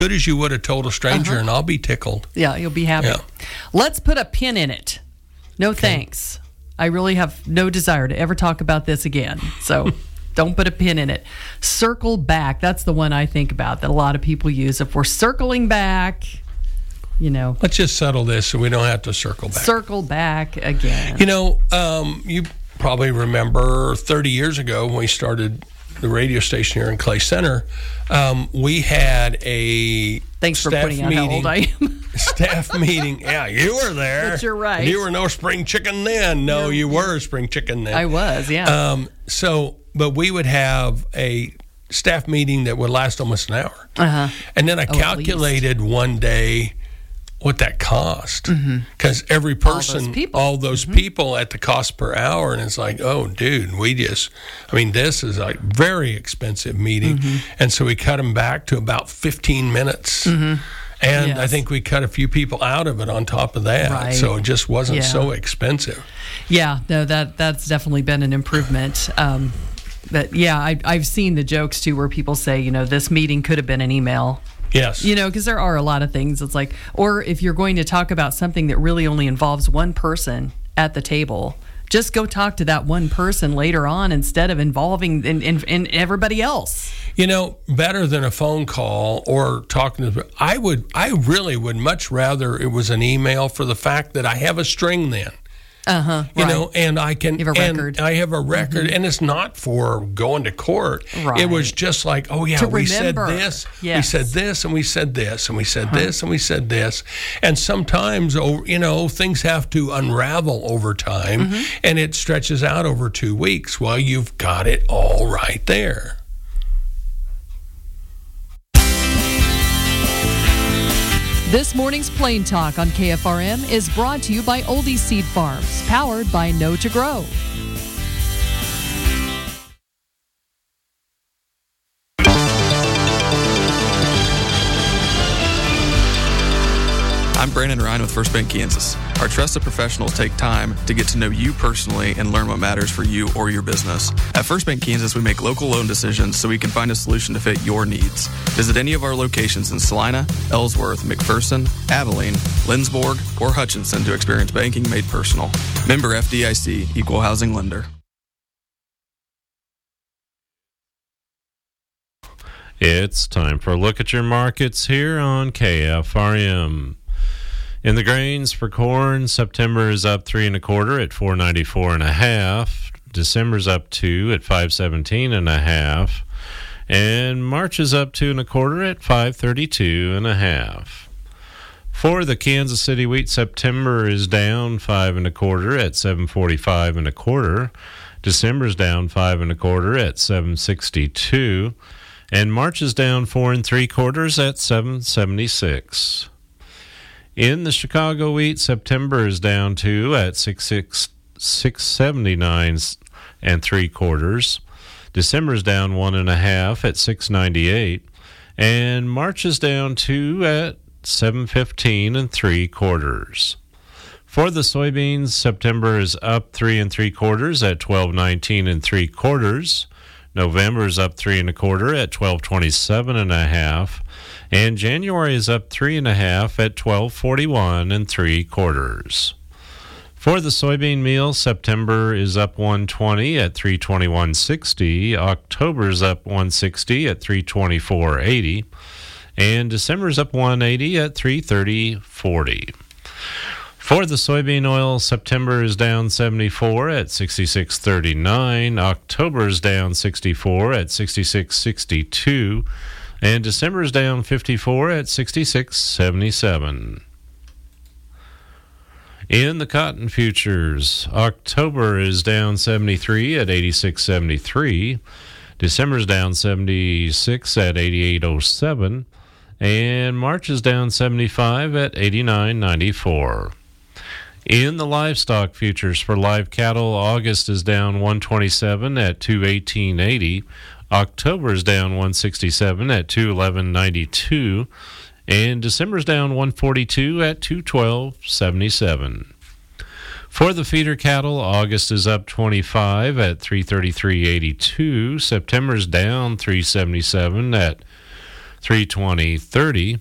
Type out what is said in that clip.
good as you would a total stranger, and I'll be tickled. Yeah, you'll be happy. Yeah. Let's put a pin in it. No thanks. I really have no desire to ever talk about this again. So don't put a pin in it. Circle back. That's the one I think about that a lot of people use. If we're circling back, Let's just settle this so we don't have to circle back. Circle back again. You probably remember 30 years ago when we started the radio station here in Clay Center, we had a Thanks for pointing out how old I am. Staff meeting. Yeah, you were there. But you're right. You were no spring chicken then. No, you were a spring chicken then. I was, yeah. But we would have a staff meeting that would last almost an hour. And then I calculated one day what that cost, because every person, all those people at the cost per hour, and it's like, oh, dude, this is a very expensive meeting, and so we cut them back to about 15 minutes, and I think we cut a few people out of it on top of that, so it just wasn't so expensive. Yeah, no, that's definitely been an improvement. But yeah, I've seen the jokes too, where people say, this meeting could have been an email. Yes. Because there are a lot of things. It's like, or if you're going to talk about something that really only involves one person at the table, just go talk to that one person later on instead of involving in everybody else. Better than a phone call or talking to. I really would much rather it was an email, for the fact that I have a string then. And I can. You have a record. I have a record, and it's not for going to court. Right. It was just like, oh yeah, we said this, we said this, and we said this, and we said this, and we said this, and sometimes, things have to unravel over time, and it stretches out over 2 weeks. Well, you've got it all right there. This morning's Plain Talk on KFRM is brought to you by Oldie Seed Farms, powered by Know to Grow. I'm Brandon Ryan with First Bank Kansas. Our trusted professionals take time to get to know you personally and learn what matters for you or your business. At First Bank Kansas, we make local loan decisions so we can find a solution to fit your needs. Visit any of our locations in Salina, Ellsworth, McPherson, Abilene, Lindsborg, or Hutchinson to experience banking made personal. Member FDIC, Equal Housing Lender. It's time for a look at your markets here on KFRM. In the grains for corn, September is up 3 1/4 at $4.94.5. December's up 2 at $5.17.5, and March is up 2 1/4 at $5.32.5. For the Kansas City wheat, September is down 5 1/4 at $7.45 1/4. December's down 5 1/4 at $7.62, and March is down 4 3/4 at $7.76. In the Chicago wheat, September is down 2 at $6.79 3/4. December is down 1 1/2 at $6.98, and March is down 2 at $7.15 3/4. For the soybeans, September is up 3 3/4 at $12.19 3/4. November is up 3 1/4 at $12.27.5. And January is up 3 1/2 at $12.41 3/4. For the soybean meal, September is up 1.20 at $3.21.60. October is up 1.60 at $3.24.80. And December is up 1.80 at $3.30.40. For the soybean oil, September is down 74 at $66.39. October is down 64 at $66.62. And December is down 54 at $66.77. In the cotton futures, October is down 73 at $86.73. December is down 76 at $88.07. And March is down 75 at $89.94. In the livestock futures for live cattle, August is down 127 at $218.80. October is down 167 at $211.92, and December is down 142 at $212.77. For the feeder cattle, August is up 25 at $333.82. September is down $377 at 320.30.